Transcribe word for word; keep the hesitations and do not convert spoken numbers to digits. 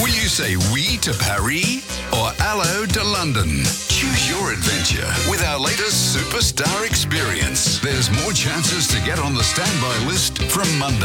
Will you say oui to Paris or hello to London? Choose your adventure with our latest Superstar experience. There's more chances to get on the standby list from Monday.